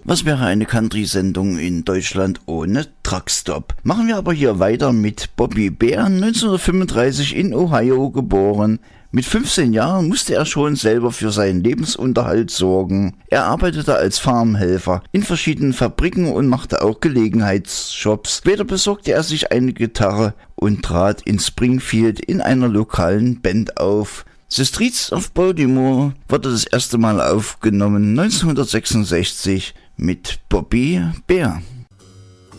Was wäre eine Country-Sendung in Deutschland ohne Truckstop? Machen wir aber hier weiter mit Bobby Bear, 1935 in Ohio geboren. Mit 15 Jahren musste er schon selber für seinen Lebensunterhalt sorgen. Er arbeitete als Farmhelfer in verschiedenen Fabriken und machte auch Gelegenheitsjobs. Später besorgte er sich eine Gitarre und trat in Springfield in einer lokalen Band auf. The Streets of Baltimore wurde das erste Mal aufgenommen 1966 mit Bobby Bear.